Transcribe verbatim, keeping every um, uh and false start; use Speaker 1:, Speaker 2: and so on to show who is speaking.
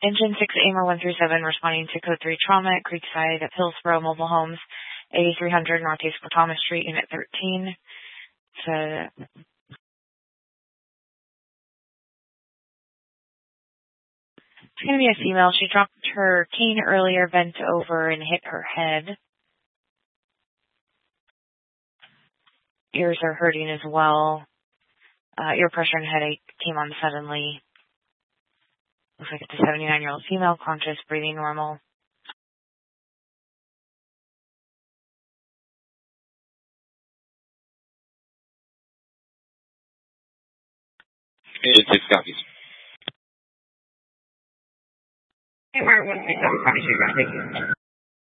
Speaker 1: Engine six Aimer one three seven responding to code three trauma at Creekside at Hillsborough Mobile Homes, eighty-three hundred Northeast Thomas Street, Unit thirteen. So, it's going to be a female. She dropped her cane earlier, bent over, and hit her head. Ears are hurting as well. Uh, ear pressure and headache came on suddenly. Looks like it's a seventy-nine-year-old female, conscious, breathing normal.
Speaker 2: Engine six copies.
Speaker 3: Hey, Mark, one three seven, copy, Thank you.